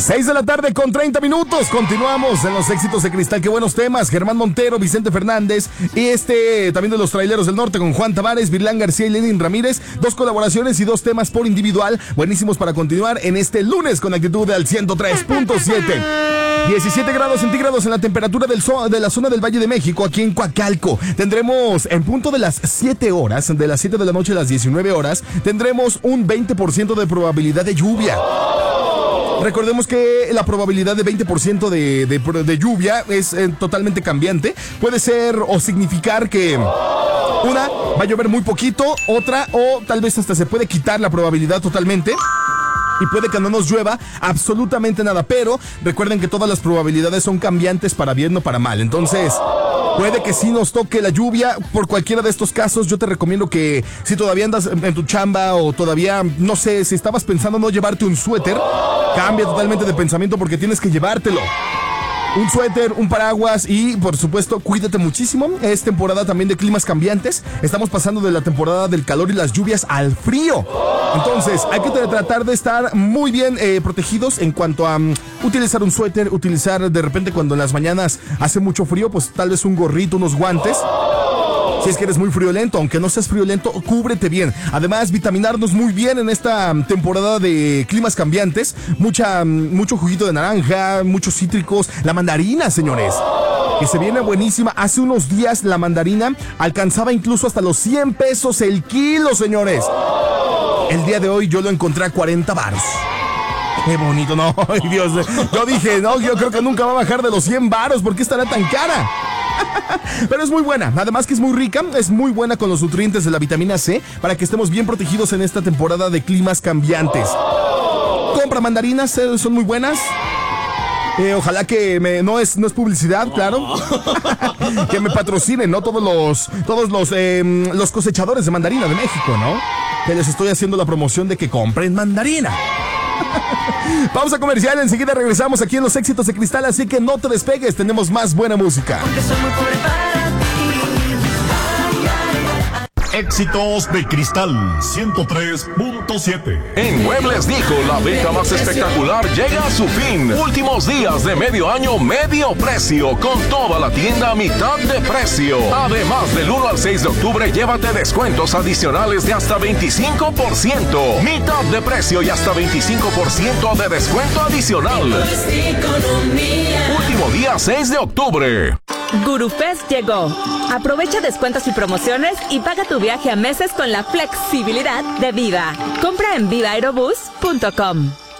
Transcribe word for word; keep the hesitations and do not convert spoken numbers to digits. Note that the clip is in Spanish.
seis de la tarde con treinta minutos. Continuamos en los éxitos de Cristal. Qué buenos temas. Germán Montero, Vicente Fernández y este también de los Traileros del Norte con Juan Tavares, Virlán García y Lenin Ramírez. Dos colaboraciones y dos temas por individual. Buenísimos para continuar en este lunes con actitud al ciento tres punto siete. diecisiete grados centígrados en la temperatura del so- de la zona del Valle de México, aquí en Coacalco. Tendremos en punto de las siete horas, de las siete de la noche a las diecinueve horas, tendremos un veinte por ciento de probabilidad de lluvia. Recordemos que la probabilidad de veinte por ciento de, de, de lluvia es eh, totalmente cambiante. Puede ser o significar que una, va a llover muy poquito, otra, o tal vez hasta se puede quitar la probabilidad totalmente. Y puede que no nos llueva absolutamente nada, pero recuerden que todas las probabilidades son cambiantes para bien o para mal. Entonces, puede que sí nos toque la lluvia. Por cualquiera de estos casos, yo te recomiendo que si todavía andas en tu chamba o todavía, no sé, si estabas pensando no llevarte un suéter, cambia totalmente de pensamiento porque tienes que llevártelo. Un suéter, un paraguas y, por supuesto, cuídate muchísimo. Es temporada también de climas cambiantes. Estamos pasando de la temporada del calor y las lluvias al frío. Entonces, hay que tratar de estar muy bien eh, protegidos en cuanto a um, utilizar un suéter, utilizar de repente cuando en las mañanas hace mucho frío, pues tal vez un gorrito, unos guantes. Si es que eres muy friolento, aunque no seas friolento, cúbrete bien. Además, vitaminarnos muy bien en esta temporada de climas cambiantes. Mucha, mucho juguito de naranja, muchos cítricos. La mandarina, señores, que se viene buenísima. Hace unos días la mandarina alcanzaba incluso hasta los cien pesos el kilo, señores. El día de hoy yo lo encontré a cuarenta varos. Qué bonito, no, ay Dios. Yo dije, no, yo creo que nunca va a bajar de los cien varos. ¿Por qué estará tan cara? Pero es muy buena, además que es muy rica, es muy buena con los nutrientes de la vitamina C para que estemos bien protegidos en esta temporada de climas cambiantes. Compra mandarinas, eh, son muy buenas. Eh, ojalá que me, no es no es publicidad, claro. Que me patrocinen, ¿no? Todos los todos los eh, los cosechadores de mandarina de México, ¿no? Que les estoy haciendo la promoción de que compren mandarina. Vamos a comercial, enseguida regresamos aquí en Los Éxitos de Cristal, así que no te despegues, tenemos más buena música. Éxitos de Cristal ciento tres punto siete. En Muebles Dijo, la venta más espectacular llega a su fin. Últimos días de medio año, medio precio, con toda la tienda a mitad de precio. Además, del uno al seis de octubre, llévate descuentos adicionales de hasta veinticinco por ciento. Mitad de precio y hasta veinticinco por ciento de descuento adicional. Último día seis de octubre. GuruFest llegó. Aprovecha descuentos y promociones y paga tu viaje a meses con la flexibilidad de Viva. Compra en viva aerobús punto com.